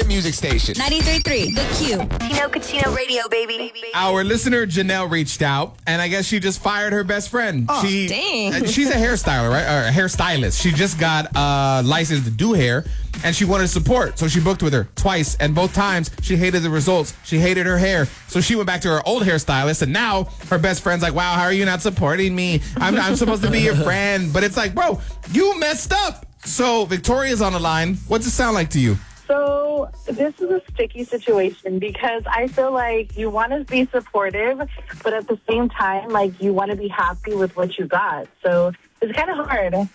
hit music station. 93.3 The Q. Tino Cucino Radio, baby. Our listener Janelle reached out, and I guess she just fired her best friend. Oh, dang. She's a hairstyler, right? Or a hairstylist. She just got licensed to do hair, and she wanted support, so she booked with her twice, and both times she hated the results. She hated her hair, so she went back to her old hairstylist, and now her best friend's like, wow, how are you not supporting me? I'm supposed to be your friend. But it's like, bro, you messed up. So Victoria's on the line. What's it sound like to you? So this is a sticky situation because I feel like you want to be supportive, but at the same time, like, you want to be happy with what you got. So it's kind of hard.